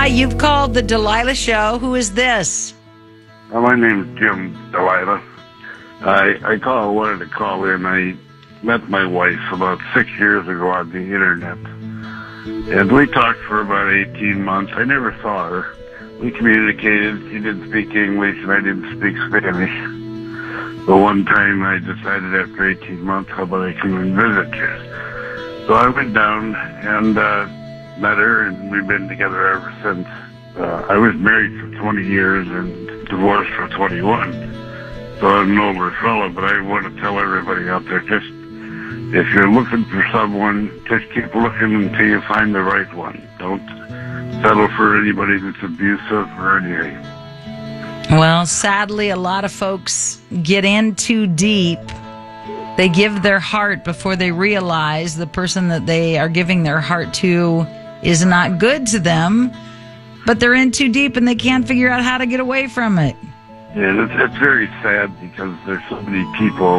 Hi, you've called the Delilah Show. Who is this? My name is Jim Delilah. I wanted to call in. I met my wife about 6 years ago on the internet. And we talked for about 18 months. I never saw her. We communicated. She didn't speak English and I didn't speak Spanish. But one time I decided after 18 months, how about I come and visit you? So I went down and met her, and we've been together ever since. I was married for 20 years and divorced for 21. So I'm an older fellow, but I want to tell everybody out there, just if you're looking for someone, just keep looking until you find the right one. Don't settle for anybody that's abusive or anything. Well, sadly, a lot of folks get in too deep. They give their heart before they realize the person that they are giving their heart to is not good to them, but they're in too deep and they can't figure out how to get away from it. Yeah, it's very sad because there's so many people.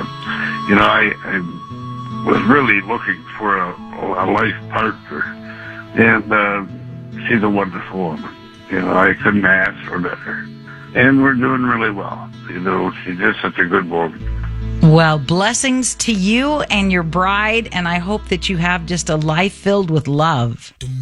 I was really looking for a life partner, and she's a wonderful woman. I couldn't ask for better. And we're doing really well. She's just such a good woman. Well, blessings to you and your bride, and I hope that you have just a life filled with love.